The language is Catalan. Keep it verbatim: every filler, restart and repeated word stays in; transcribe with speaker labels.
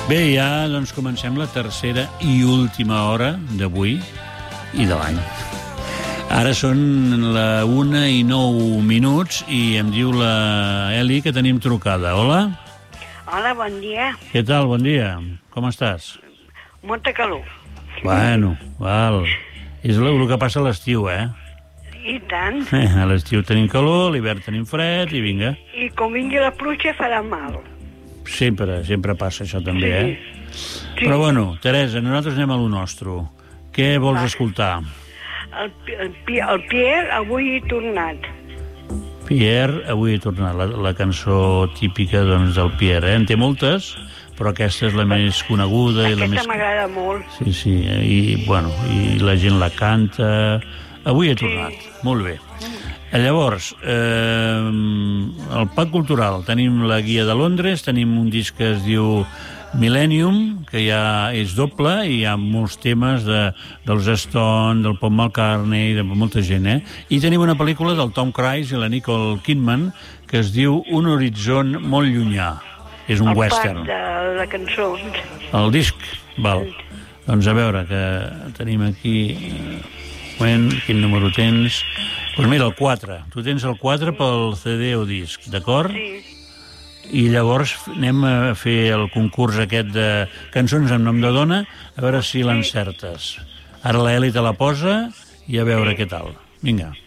Speaker 1: Bé, ja doncs, comencem la tercera i última hora d'avui i de l'any. Ara són la una i nou minuts i em diu la Eli que tenim trucada. Hola?
Speaker 2: Hola, bon dia.
Speaker 1: Què tal? Bon dia. Com estàs?
Speaker 2: Molta calor.
Speaker 1: Bueno, val. És el que passa a l'estiu, eh?
Speaker 2: I tant.
Speaker 1: eh? A l'estiu tenim calor, a l'hivern tenim fred i vinga.
Speaker 2: I com vingui la pluja farà mal.
Speaker 1: Sempre, sempre passa això també,
Speaker 2: Sí.
Speaker 1: eh?
Speaker 2: Sí.
Speaker 1: Però bueno, Teresa, nosaltres anem a lo nostre. Què vols
Speaker 2: Va.
Speaker 1: escoltar?
Speaker 2: El, el, Pi- el Pierre avui he tornat.
Speaker 1: Pierre, avui he tornat, la, la cançó típica doncs, del Pierre. Eh? En té moltes, però aquesta és la més coneguda. I la
Speaker 2: Aquesta
Speaker 1: més...
Speaker 2: m'agrada molt.
Speaker 1: Sí, sí, i, bueno, i la gent la canta. Avui he tornat,
Speaker 2: Sí.
Speaker 1: molt bé. Llavors, eh, el Pack Cultural, tenim la Guia de Londres, tenim un disc que es diu Millennium, que ja és doble, i hi ha molts temes de, dels Stone, del Paul McCartney, de molta gent, eh? I tenim una pel·lícula del Tom Cruise i la Nicole Kidman que es diu Un horitzó molt llunyà. És un
Speaker 2: el
Speaker 1: western.
Speaker 2: pack de, de cançons.
Speaker 1: El disc, val. Doncs a veure, que tenim aquí... Un moment, quin número tens? Doncs mira, el quatre. Tu tens el quatre pel C D o disc, d'acord?
Speaker 2: Sí.
Speaker 1: I llavors anem a fer el concurs aquest de cançons amb nom de dona, a veure si l'encertes. Ara l'Eli te la posa i a veure què tal. Vinga.